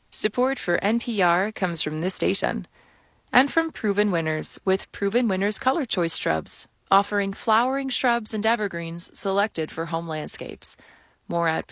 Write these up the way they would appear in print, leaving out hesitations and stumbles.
Support for NPR comes from this station and from Proven Winners with Proven Winners Color Choice Shrubs, offering flowering shrubs and evergreens selected for home landscapes. More at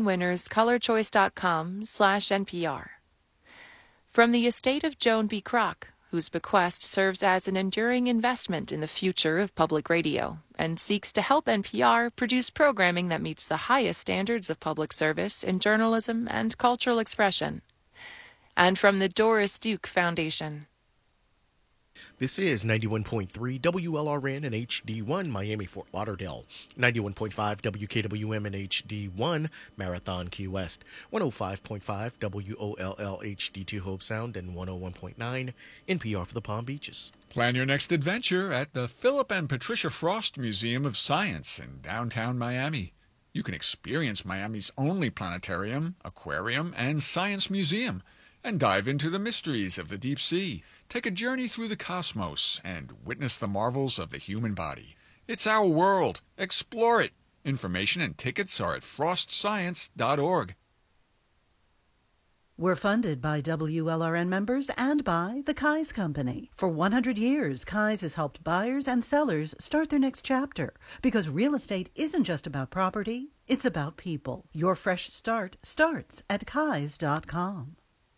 provenwinnerscolorchoice.com/NPR. From the estate of Joan B. Kroc, whose bequest serves as an enduring investment in the future of public radio and seeks to help NPR produce programming that meets the highest standards of public service in journalism and cultural expression. And from the Doris Duke Foundation. This is 91.3 WLRN and HD1 Miami, Fort Lauderdale, 91.5 WKWM and HD1 Marathon, Key West, 105.5 WOLL HD2 Hope Sound, and 101.9 NPR for the Palm Beaches. Plan your next adventure at the Philip and Patricia Frost Museum of Science in downtown Miami. You can experience Miami's only planetarium, aquarium, and science museum, and dive into the mysteries of the deep sea. Take a journey through the cosmos and witness the marvels of the human body. It's our world. Explore it. Information and tickets are at frostscience.org. We're funded by WLRN members and by the Kai's Company. For 100 years, Kai's has helped buyers and sellers start their next chapter, because real estate isn't just about property, it's about people. Your fresh start starts at Kais.com.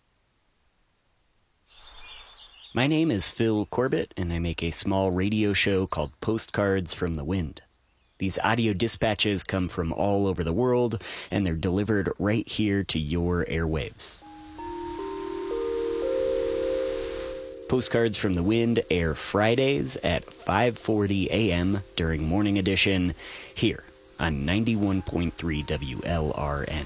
My name is Phil Corbett, and I make a small radio show called Postcards from the Wind. These audio dispatches come from all over the world, and they're delivered right here to your airwaves. Postcards from the Wind air Fridays at 5:40 a.m. during Morning Edition, here on 91.3 WLRN.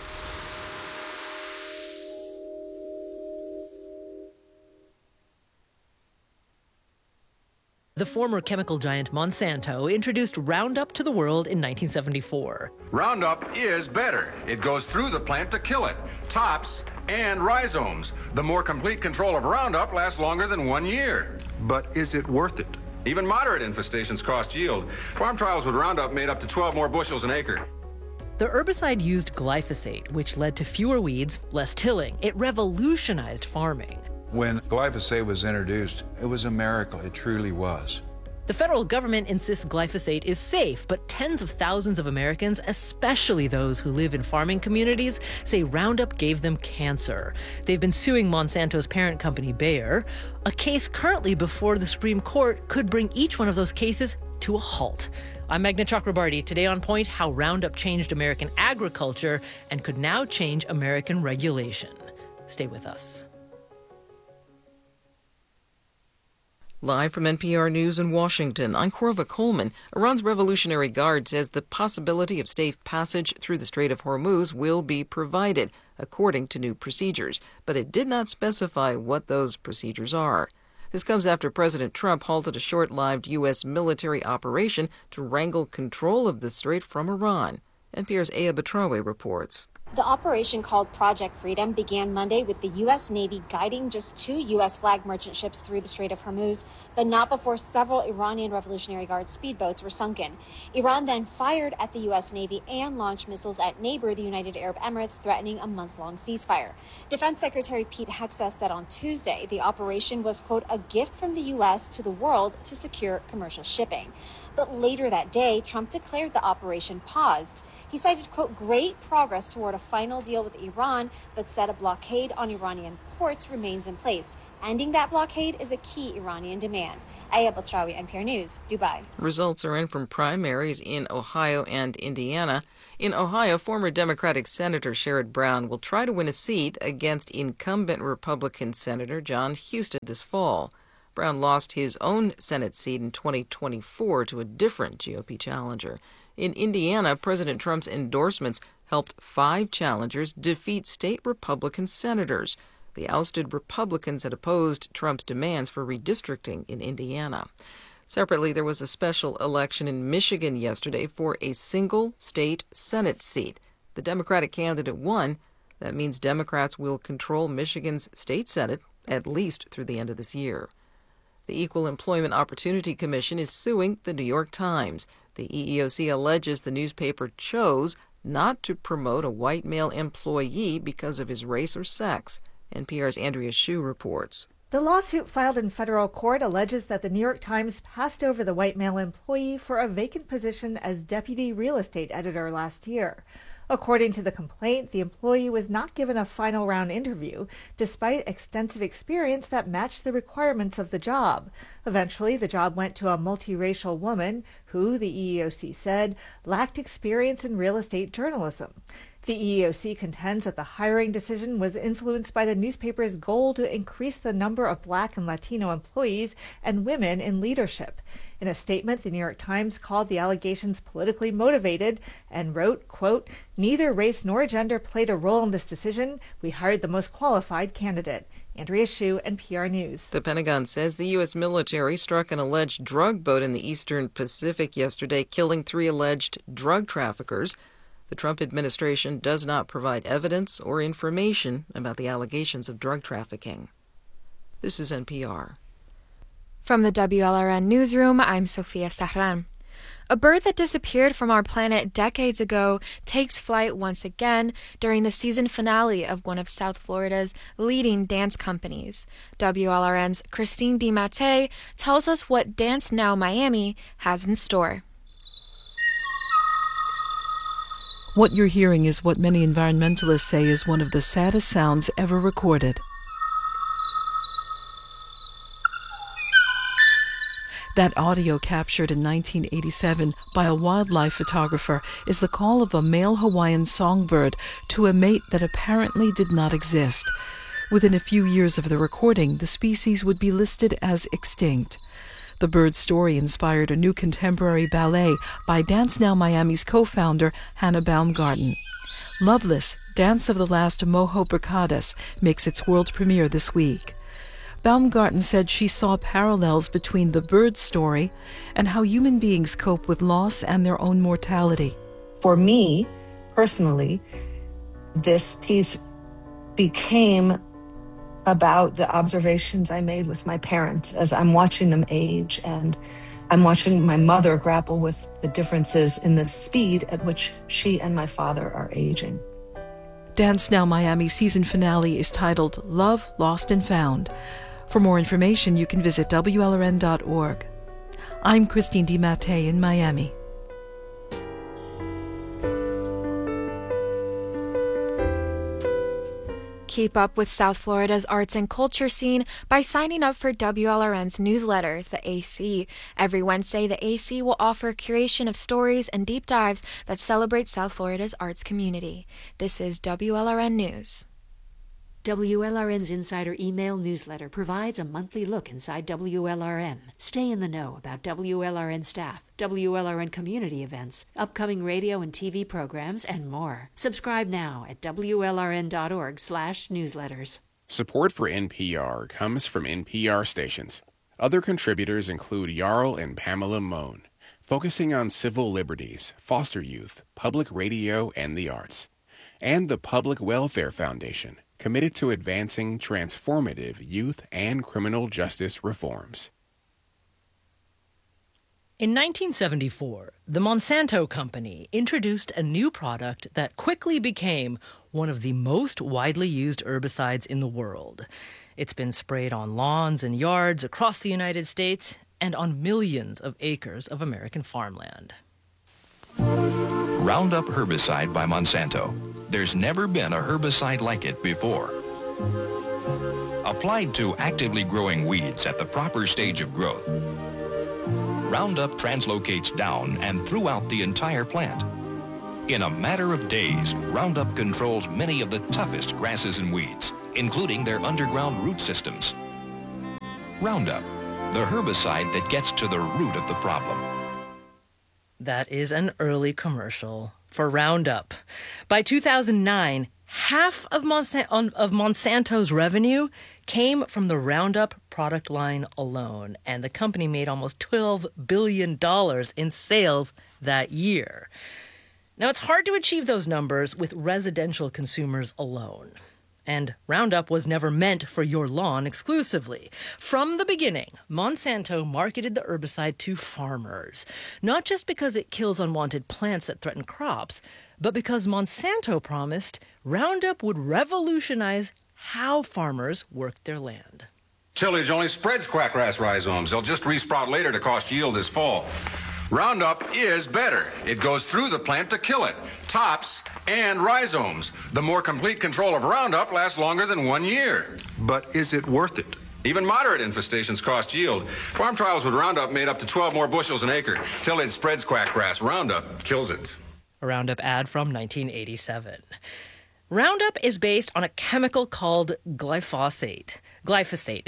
The former chemical giant Monsanto introduced Roundup to the world in 1974. Roundup is better. It goes through the plant to kill it, tops and rhizomes. The more complete control of Roundup lasts longer than 1 year. But is it worth it? Even moderate infestations cost yield. Farm trials with Roundup made up to 12 more bushels an acre. The herbicide used glyphosate, which led to fewer weeds, less tilling. It revolutionized farming. When glyphosate was introduced, it was a miracle. It truly was. The federal government insists glyphosate is safe, but tens of thousands of Americans, especially those who live in farming communities, say Roundup gave them cancer. They've been suing Monsanto's parent company, Bayer. A case currently before the Supreme Court could bring each one of those cases to a halt. I'm Meghna Chakrabarti. Today on Point, how Roundup changed American agriculture and could now change American regulation. Stay with us. Live from NPR News in Washington, I'm Korva Coleman. Iran's Revolutionary Guard says the possibility of safe passage through the Strait of Hormuz will be provided, according to new procedures, but it did not specify what those procedures are. This comes after President Trump halted a short-lived U.S. military operation to wrangle control of the strait from Iran. NPR's Aya Batrawe reports. The operation, called Project Freedom, began Monday with the U.S. Navy guiding just 2 U.S. flag merchant ships through the Strait of Hormuz, but not before several Iranian Revolutionary Guard speedboats were sunken. Iran then fired at the U.S. Navy and launched missiles at neighbor, the United Arab Emirates, threatening a month-long ceasefire. Defense Secretary Pete Hegseth said on Tuesday the operation was, quote, a gift from the U.S. to the world to secure commercial shipping. But later that day, Trump declared the operation paused. He cited, quote, great progress toward a final deal with Iran, but said a blockade on Iranian ports remains in place. Ending that blockade is a key Iranian demand. Aya Batrawe, NPR News, Dubai. Results are in from primaries in Ohio and Indiana. In Ohio, former Democratic Senator Sherrod Brown will try to win a seat against incumbent Republican Senator John Huston this fall. Brown lost his own Senate seat in 2024 to a different GOP challenger. In Indiana, President Trump's endorsements helped 5 challengers defeat state Republican senators. The ousted Republicans had opposed Trump's demands for redistricting in Indiana. Separately, there was a special election in Michigan yesterday for a single state Senate seat. The Democratic candidate won. That means Democrats will control Michigan's state Senate at least through the end of this year. The Equal Employment Opportunity Commission is suing the New York Times. The EEOC alleges the newspaper chose not to promote a white male employee because of his race or sex. NPR's Andrea Hsu reports. The lawsuit filed in federal court alleges that the New York Times passed over the white male employee for a vacant position as deputy real estate editor last year. According to the complaint, the employee was not given a final round interview, despite extensive experience that matched the requirements of the job. Eventually, the job went to a multiracial woman who, the EEOC said, lacked experience in real estate journalism. The EEOC contends that the hiring decision was influenced by the newspaper's goal to increase the number of Black and Latino employees and women in leadership. In a statement, the New York Times called the allegations politically motivated and wrote, quote, "Neither race nor gender played a role in this decision. We hired the most qualified candidate." Andrea Hsu, NPR News. The Pentagon says the U.S. military struck an alleged drug boat in the eastern Pacific yesterday, killing 3 alleged drug traffickers. The Trump administration does not provide evidence or information about the allegations of drug trafficking. This is NPR. From the WLRN Newsroom, I'm Sofia Sahran. A bird that disappeared from our planet decades ago takes flight once again during the season finale of one of South Florida's leading dance companies. WLRN's Christine DiMattei tells us what Dance Now Miami has in store. What you're hearing is what many environmentalists say is one of the saddest sounds ever recorded. That audio captured in 1987 by a wildlife photographer is the call of a male Hawaiian songbird to a mate that apparently did not exist. Within a few years of the recording, the species would be listed as extinct. The bird's story inspired a new contemporary ballet by Dance Now Miami's co-founder, Hannah Baumgarten. Loveless, Dance of the Last Mojo Bricadas makes its world premiere this week. Baumgarten said she saw parallels between the bird's story and how human beings cope with loss and their own mortality. For me, personally, this piece became about the observations I made with my parents as I'm watching them age, and I'm watching my mother grapple with the differences in the speed at which she and my father are aging. Dance Now Miami season finale is titled Love, Lost and Found. For more information, you can visit WLRN.org. I'm Christine DiMattei in Miami. Keep up with South Florida's arts and culture scene by signing up for WLRN's newsletter, The AC. Every Wednesday, The AC will offer a curation of stories and deep dives that celebrate South Florida's arts community. This is WLRN News. WLRN's Insider Email newsletter provides a monthly look inside WLRN. Stay in the know about WLRN staff, WLRN community events, upcoming radio and TV programs, and more. Subscribe now at WLRN.org/newsletters. Support for NPR comes from NPR stations. Other contributors include Jarl and Pamela Mohn, focusing on civil liberties, foster youth, public radio, and the arts. And the Public Welfare Foundation, committed to advancing transformative youth and criminal justice reforms. In 1974, the Monsanto Company introduced a new product that quickly became one of the most widely used herbicides in the world. It's been sprayed on lawns and yards across the United States and on millions of acres of American farmland. Roundup herbicide by Monsanto. There's never been a herbicide like it before. Applied to actively growing weeds at the proper stage of growth, Roundup translocates down and throughout the entire plant. In a matter of days, Roundup controls many of the toughest grasses and weeds, including their underground root systems. Roundup, the herbicide that gets to the root of the problem. That is an early commercial for Roundup. By 2009, half of Monsanto's revenue came from the Roundup product line alone, and the company made almost $12 billion in sales that year. Now, it's hard to achieve those numbers with residential consumers alone. And Roundup was never meant for your lawn exclusively. From the beginning, Monsanto marketed the herbicide to farmers, not just because it kills unwanted plants that threaten crops, but because Monsanto promised Roundup would revolutionize how farmers worked their land. Tillage only spreads quackgrass rhizomes. They'll just resprout later to cost yield this fall. Roundup is better. It goes through the plant to kill it. Tops and rhizomes. The more complete control of Roundup lasts longer than 1 year. But is it worth it? Even moderate infestations cost yield. Farm trials with Roundup made up to 12 more bushels an acre. Tillage spreads quackgrass. Roundup kills it. A Roundup ad from 1987. Roundup is based on a chemical called glyphosate. Glyphosate.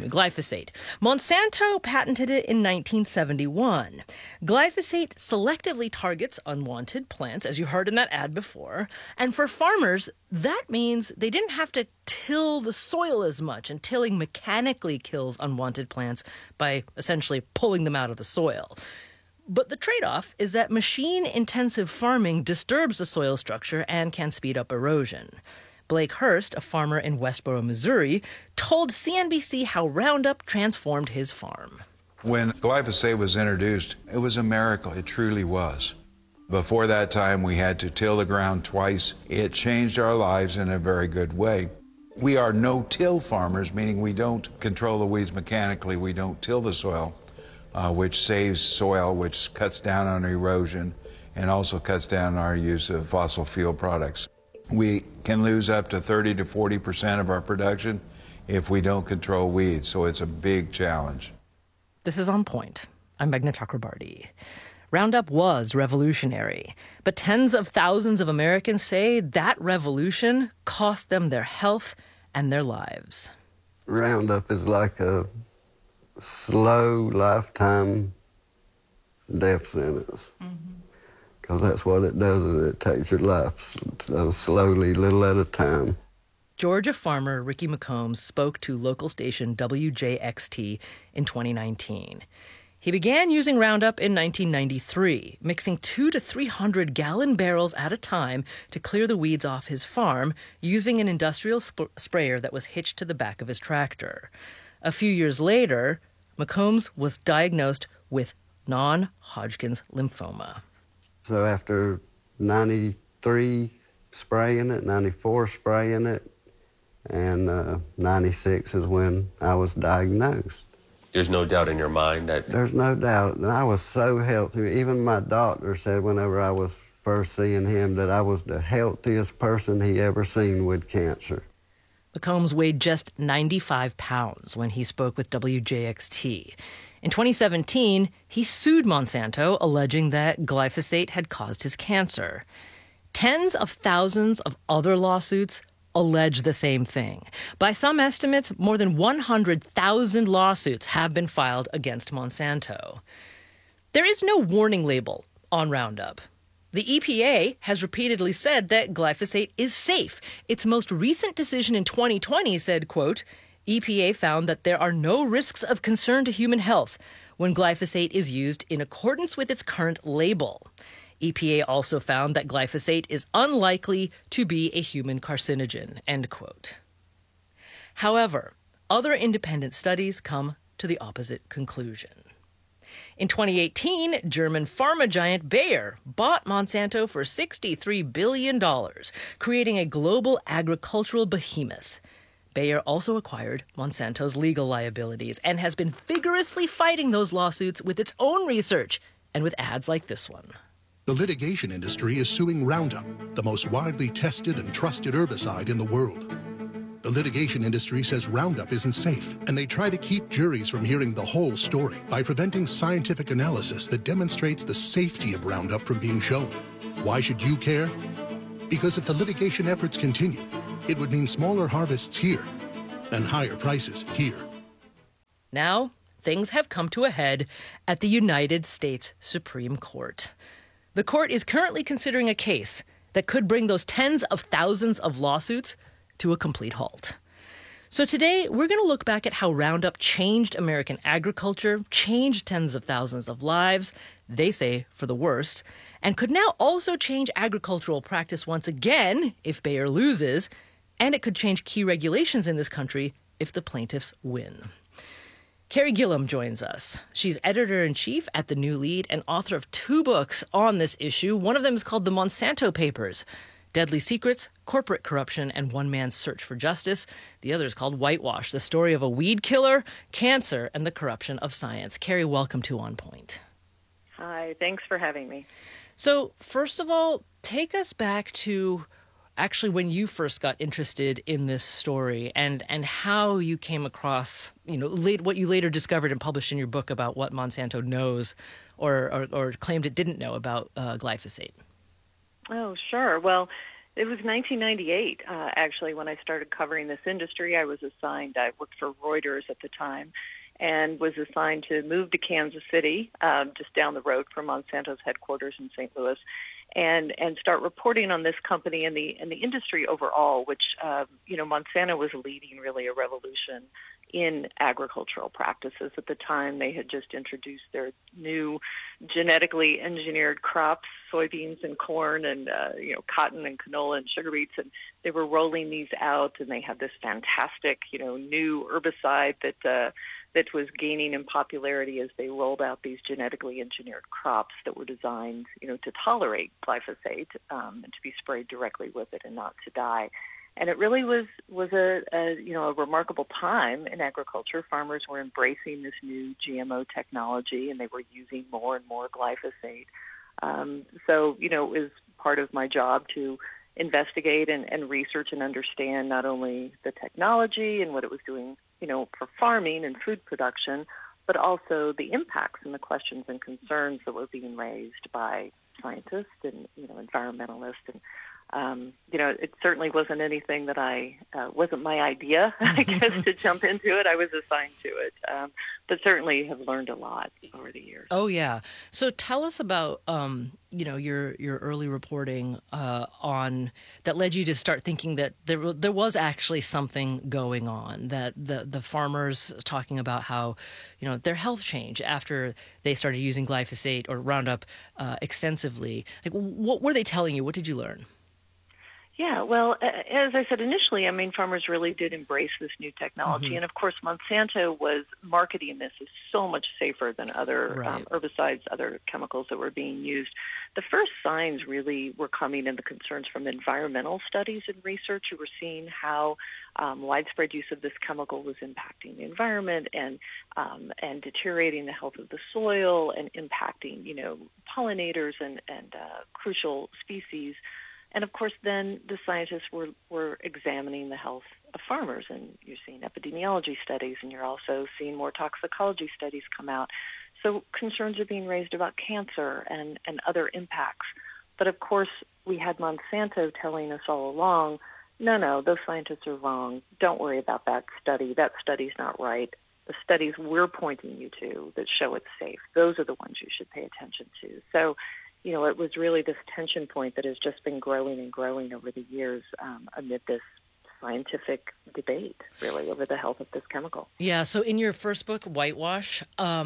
Monsanto patented it in 1971. Glyphosate selectively targets unwanted plants, as you heard in that ad before. And for farmers, that means they didn't have to till the soil as much, and tilling mechanically kills unwanted plants by essentially pulling them out of the soil. But the trade-off is that machine-intensive farming disturbs the soil structure and can speed up erosion. Blake Hurst, a farmer in Westboro, Missouri, told CNBC how Roundup transformed his farm. When glyphosate was introduced, it was a miracle. It truly was. Before that time, we had to till the ground twice. It changed our lives in a very good way. We are no-till farmers, meaning we don't control the weeds mechanically. We don't till the soil. Which saves soil, which cuts down on erosion, and also cuts down our use of fossil fuel products. We can lose up to 30 to 40% of our production if we don't control weeds, so it's a big challenge. This is On Point. I'm Meghna Chakrabarti. Roundup was revolutionary, but tens of thousands of Americans say that revolution cost them their health and their lives. Roundup is like a slow lifetime death sentence, because that's what it does, is it takes your life so slowly, little at a time. Georgia farmer Ricky McCombs spoke to local station WJXT in 2019. He began using Roundup in 1993, mixing 200 to 300 gallon barrels at a time to clear the weeds off his farm using an industrial sprayer that was hitched to the back of his tractor. A few years later, McCombs was diagnosed with non-Hodgkin's lymphoma. So after 93 spraying it, 94 spraying it, and 96 is when I was diagnosed. There's no doubt in your mind that... There's no doubt. And I was so healthy. Even my doctor said whenever I was first seeing him that I was the healthiest person he ever seen with cancer. McCombs weighed just 95 pounds when he spoke with WJXT. In 2017, he sued Monsanto, alleging that glyphosate had caused his cancer. Tens of thousands of other lawsuits allege the same thing. By some estimates, more than 100,000 lawsuits have been filed against Monsanto. There is no warning label on Roundup. The EPA has repeatedly said that glyphosate is safe. Its most recent decision in 2020 said, quote, EPA found that there are no risks of concern to human health when glyphosate is used in accordance with its current label. EPA also found that glyphosate is unlikely to be a human carcinogen, end quote. However, other independent studies come to the opposite conclusion. In 2018, German pharma giant Bayer bought Monsanto for $63 billion, creating a global agricultural behemoth. Bayer also acquired Monsanto's legal liabilities and has been vigorously fighting those lawsuits with its own research and with ads like this one. The litigation industry is suing Roundup, the most widely tested and trusted herbicide in the world. The litigation industry says Roundup isn't safe, and they try to keep juries from hearing the whole story by preventing scientific analysis that demonstrates the safety of Roundup from being shown. Why should you care? Because if the litigation efforts continue, it would mean smaller harvests here and higher prices here. Now, things have come to a head at the United States Supreme Court. The court is currently considering a case that could bring those tens of thousands of lawsuits to a complete halt. So today, we're going to look back at how Roundup changed American agriculture, changed tens of thousands of lives, they say for the worst, and could now also change agricultural practice once again if Bayer loses, and it could change key regulations in this country if the plaintiffs win. Carrie Gillum joins us. She's editor-in-chief at The New Lead and author of 2 books on this issue. One of them is called The Monsanto Papers. Deadly Secrets, Corporate Corruption, and One Man's Search for Justice. The other is called Whitewash, the story of a weed killer, cancer, and the corruption of science. Carrie, welcome to On Point. Hi, thanks for having me. So, first of all, take us back to actually when you first got interested in this story and how you came across, what you later discovered and published in your book about what Monsanto knows or claimed it didn't know about glyphosate. Oh, sure. Well, it was 1998, actually, when I started covering this industry. I worked for Reuters at the time, and was assigned to move to Kansas City, just down the road from Monsanto's headquarters in St. Louis, and start reporting on this company and the industry overall, which Monsanto was leading really a revolution in agricultural practices at the time. They had just introduced their new genetically engineered crops, soybeans and corn and cotton and canola and sugar beets, and they were rolling these out, and they had this fantastic new herbicide that was gaining in popularity as they rolled out these genetically engineered crops that were designed to tolerate glyphosate and to be sprayed directly with it and not to die. And it really was a remarkable time in agriculture. Farmers were embracing this new GMO technology, and they were using more and more glyphosate. It was part of my job to investigate and research and understand not only the technology and what it was doing, for farming and food production, but also the impacts and the questions and concerns that were being raised by scientists and environmentalists. And it certainly wasn't anything that wasn't my idea, I guess, to jump into it. I was assigned to it, but certainly have learned a lot over the years. Oh, yeah. So tell us about, your early reporting on that led you to start thinking that there was actually something going on, that the farmers talking about how, their health changed after they started using glyphosate or Roundup extensively. Like, what were they telling you? What did you learn? Yeah, well, as I said initially, farmers really did embrace this new technology. Mm-hmm. And, of course, Monsanto was marketing this as so much safer than other herbicides, other chemicals that were being used. The first signs really were coming in the concerns from environmental studies and research. You were seeing how widespread use of this chemical was impacting the environment and deteriorating the health of the soil and impacting, pollinators and crucial species. And, of course, then the scientists were examining the health of farmers, and you're seeing epidemiology studies, and you're also seeing more toxicology studies come out. So concerns are being raised about cancer and other impacts. But, of course, we had Monsanto telling us all along, no, those scientists are wrong. Don't worry about that study. That study's not right. The studies we're pointing you to that show it's safe, those are the ones you should pay attention to. So, it was really this tension point that has just been growing and growing over the years amid this scientific debate, really, over the health of this chemical. Yeah, so in your first book, Whitewash,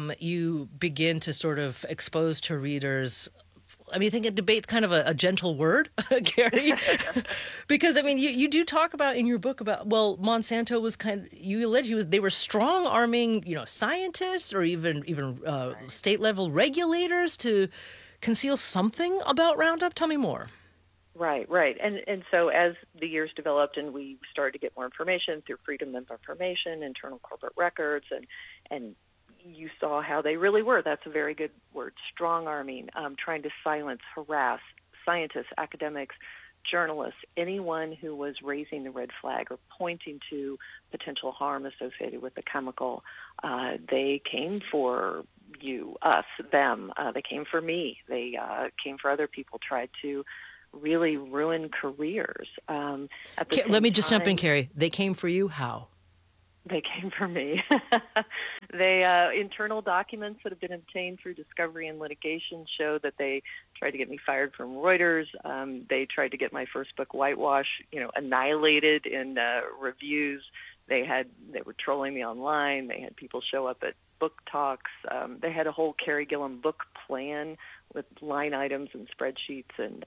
you begin to sort of expose to readers, I think a debate's kind of a gentle word, Carrie, because, you do talk about in your book about, Monsanto was you allege they were strong-arming, scientists or even state-level regulators to conceal something about Roundup? Tell me more. Right. And so as the years developed and we started to get more information through Freedom of Information, internal corporate records, and you saw how they really were. That's a very good word, strong-arming, trying to silence, harass scientists, academics, journalists, anyone who was raising the red flag or pointing to potential harm associated with the chemical. They came for you, us, them. They came for me. They came for other people, tried to really ruin careers. Let me just jump in, Carrie. They came for you? How? They came for me. They internal documents that have been obtained through discovery and litigation show that they tried to get me fired from Reuters. They tried to get my first book, Whitewash, annihilated in reviews. They were trolling me online. They had people show up at book talks. They had a whole Carrie Gillam book plan with line items and spreadsheets and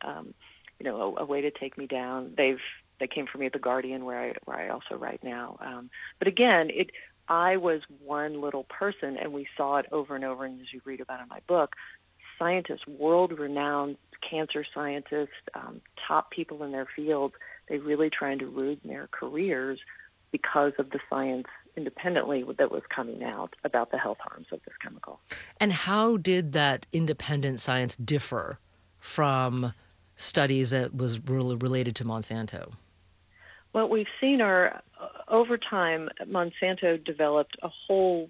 a way to take me down. They came for me at The Guardian, where I also write now. But again, I was one little person, and we saw it over and over, and as you read about in my book, scientists, world-renowned cancer scientists, top people in their field, they really trying to ruin their careers because of the science independently that was coming out about the health harms of this chemical. And how did that independent science differ from studies that was related to Monsanto? What we've seen are, over time, Monsanto developed a whole,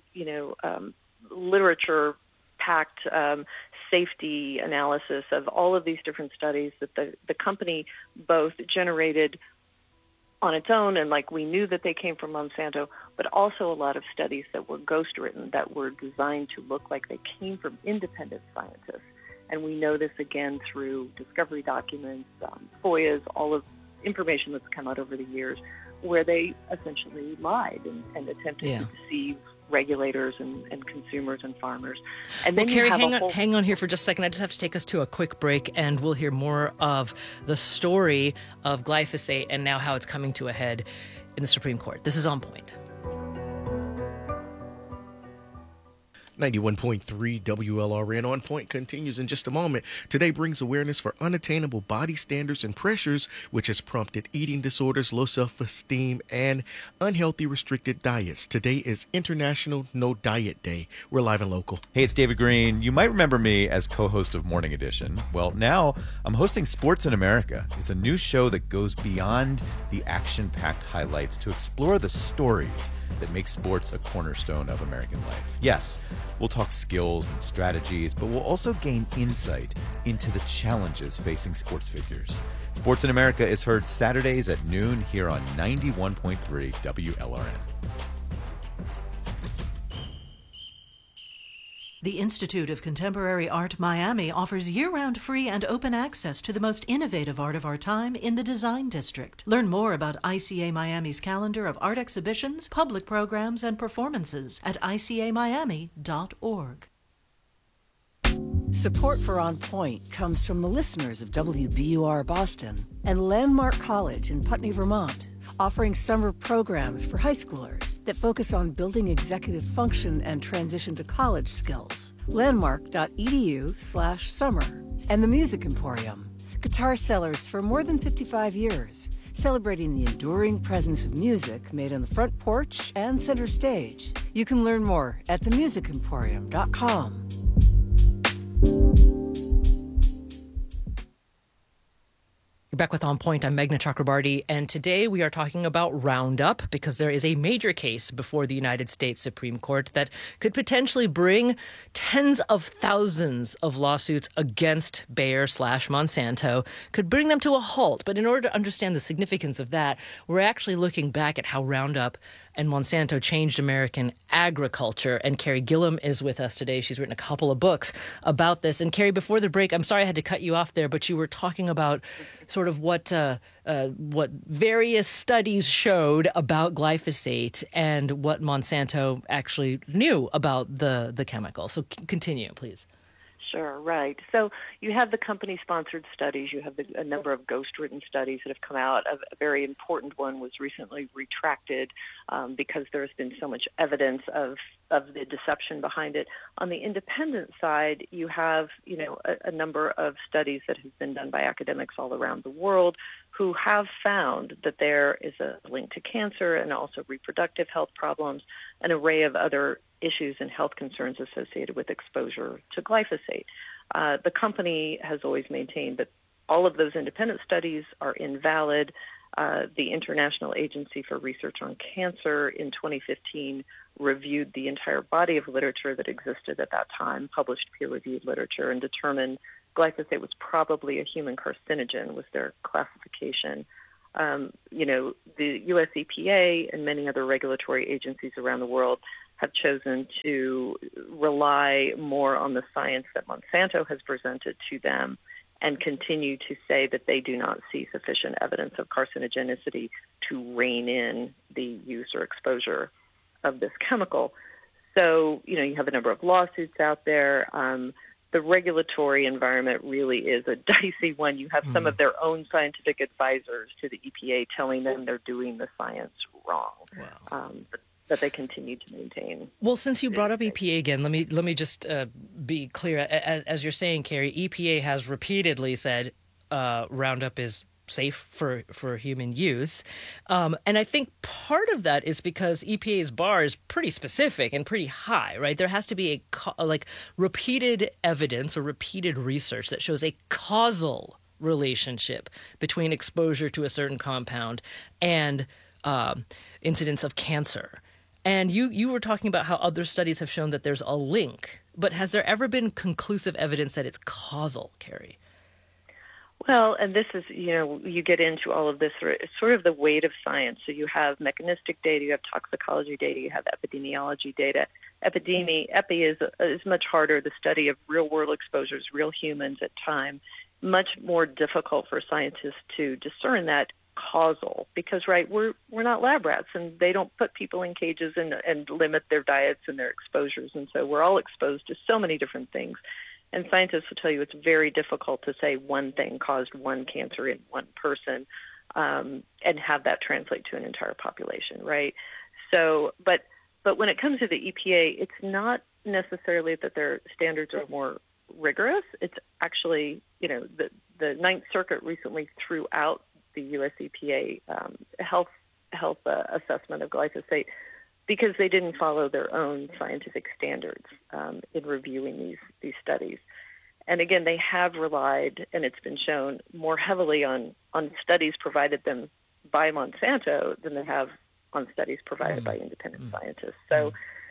literature-packed safety analysis of all of these different studies that the company both generated on its own, and we knew that they came from Monsanto, but also a lot of studies that were ghostwritten that were designed to look like they came from independent scientists. And we know this again through discovery documents, FOIAs, all of information that's come out over the years, where they essentially lied and attempted to deceive regulators and consumers and farmers. And then Carrie, hang on here for just a second. I just have to take us to a quick break, and we'll hear more of the story of glyphosate and now how it's coming to a head in the Supreme Court. This is On Point. 91.3 WLRN On Point continues in just a moment. Today brings awareness for unattainable body standards and pressures, which has prompted eating disorders, low self-esteem, and unhealthy restricted diets. Today is International No Diet Day. We're live and local. Hey, it's David Green. You might remember me as co-host of Morning Edition. Well, now I'm hosting Sports in America. It's a new show that goes beyond the action-packed highlights to explore the stories that make sports a cornerstone of American life. Yes, we'll talk skills and strategies, but we'll also gain insight into the challenges facing sports figures. Sports in America is heard Saturdays at noon here on 91.3 WLRN. The Institute of Contemporary Art Miami offers year-round free and open access to the most innovative art of our time in the Design District. Learn more about ICA Miami's calendar of art exhibitions, public programs, and performances at icamiami.org. Support for On Point comes from the listeners of WBUR Boston and Landmark College in Putney, Vermont, offering summer programs for high schoolers that focus on building executive function and transition to college skills. Landmark.edu/summer. And the Music Emporium, guitar sellers for more than 55 years, celebrating the enduring presence of music made on the front porch and center stage. You can learn more at themusicemporium.com. You're back with On Point. I'm Meghna Chakrabarty, and today we are talking about Roundup because there is a major case before the United States Supreme Court that could potentially bring tens of thousands of lawsuits against Bayer/Monsanto, could bring them to a halt. But in order to understand the significance of that, we're actually looking back at how Roundup and Monsanto changed American agriculture. And Carrie Gillum is with us today. She's written a couple of books about this. And Carrie, before the break, I'm sorry I had to cut you off there, but you were talking about sort of what various studies showed about glyphosate and what Monsanto actually knew about the chemical. So continue, please. Sure, right. So you have the company-sponsored studies. You have a number of ghost-written studies that have come out. A very important one was recently retracted because there's been so much evidence of the deception behind it. On the independent side, you have a number of studies that have been done by academics all around the world who have found that there is a link to cancer and also reproductive health problems, an array of other issues and health concerns associated with exposure to glyphosate. The company has always maintained that all of those independent studies are invalid. The International Agency for Research on Cancer in 2015 reviewed the entire body of literature that existed at that time, published peer-reviewed literature, and determined glyphosate was probably a human carcinogen, was their classification. The U.S. EPA and many other regulatory agencies around the world have chosen to rely more on the science that Monsanto has presented to them and continue to say that they do not see sufficient evidence of carcinogenicity to rein in the use or exposure of this chemical. So, you have a number of lawsuits out there. The regulatory environment really is a dicey one. You have some of their own scientific advisors to the EPA telling them they're doing the science wrong. Wow. that they continue to maintain. Well, since you brought up EPA again, let me just be clear. As you're saying, Carrie, EPA has repeatedly said Roundup is safe for human use. And I think part of that is because EPA's bar is pretty specific and pretty high, right? There has to be a repeated evidence or repeated research that shows a causal relationship between exposure to a certain compound and incidence of cancer. And you were talking about how other studies have shown that there's a link, but has there ever been conclusive evidence that it's causal, Carrie? Well, and this is, you get into all of this, it's sort of the weight of science. So you have mechanistic data, you have toxicology data, you have epidemiology data. Epi is much harder, the study of real-world exposures, real humans at time, much more difficult for scientists to discern that causal because, right, we're not lab rats, and they don't put people in cages and limit their diets and their exposures. And so we're all exposed to so many different things. And scientists will tell you it's very difficult to say one thing caused one cancer in one person and have that translate to an entire population, right? So, but when it comes to the EPA, it's not necessarily that their standards are more rigorous. It's actually, the Ninth Circuit recently threw out the U.S. EPA health assessment of glyphosate because they didn't follow their own scientific standards in reviewing these studies. And again, they have relied, and it's been shown, more heavily on studies provided them by Monsanto than they have on studies provided by independent scientists. So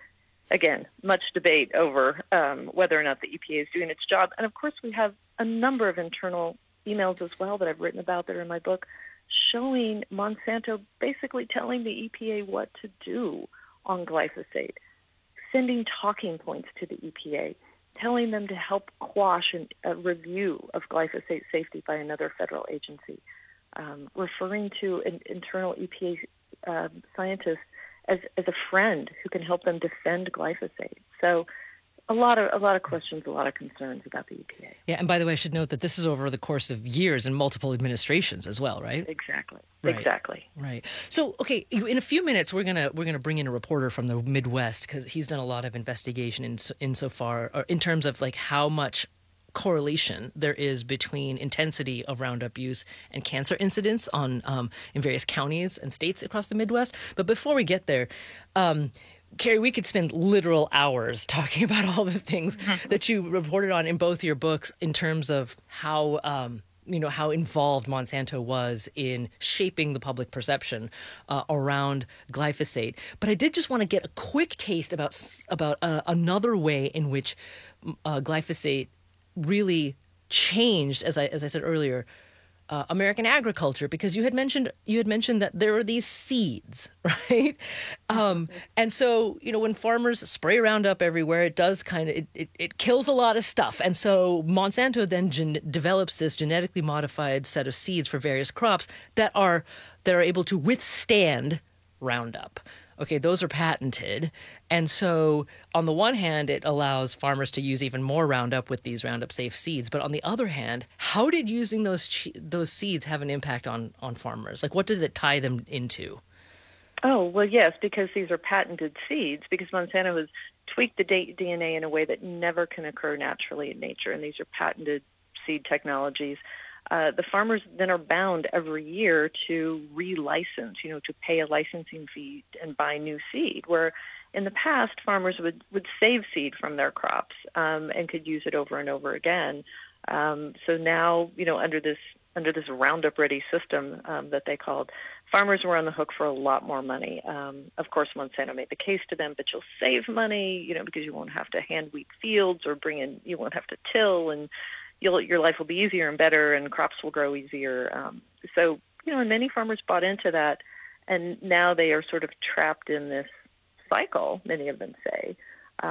again, much debate over whether or not the EPA is doing its job. And of course, we have a number of internal emails as well that I've written about that are in my book showing Monsanto basically telling the EPA what to do on glyphosate, sending talking points to the EPA, telling them to help quash a review of glyphosate safety by another federal agency, referring to an internal EPA scientist as a friend who can help them defend glyphosate. So a lot of questions, a lot of concerns about the EPA. Yeah, and by the way, I should note that this is over the course of years and multiple administrations as well, right? Exactly. Right. Exactly. Right. So, okay, in a few minutes, we're gonna bring in a reporter from the Midwest because he's done a lot of investigation insofar, or in terms of like how much correlation there is between intensity of Roundup use and cancer incidence in various counties and states across the Midwest. But before we get there, Carrie, we could spend literal hours talking about all the things that you reported on in both your books in terms of how how involved Monsanto was in shaping the public perception around glyphosate. But I did just want to get a quick taste about another way in which glyphosate really changed, as I said earlier, American agriculture, because you had mentioned that there are these seeds, right? And so, when farmers spray Roundup everywhere, it does it kills a lot of stuff. And so Monsanto then develops this genetically modified set of seeds for various crops that are able to withstand Roundup. Okay, those are patented. And so on the one hand, it allows farmers to use even more Roundup with these Roundup safe seeds. But on the other hand, how did using those seeds have an impact on farmers? Like, what did it tie them into? Oh, well, yes, because these are patented seeds, because Monsanto has tweaked the DNA in a way that never can occur naturally in nature. And these are patented seed technologies. The farmers then are bound every year to relicense, to pay a licensing fee and buy new seed, where in the past farmers would save seed from their crops and could use it over and over again. So now, under this Roundup Ready system that they called, farmers were on the hook for a lot more money. Of course, Monsanto made the case to them, but you'll save money, because you won't have to hand wheat fields or you won't have to till, and your life will be easier and better, and crops will grow easier. So, and many farmers bought into that, and now they are sort of trapped in this cycle, many of them say,